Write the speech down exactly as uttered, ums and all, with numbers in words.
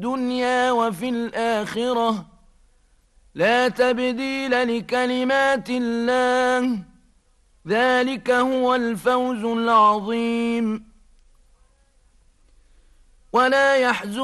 الدنيا وفي الآخرة لا تبديل لكلمات الله ذلك هو الفوز العظيم. ولا يحزن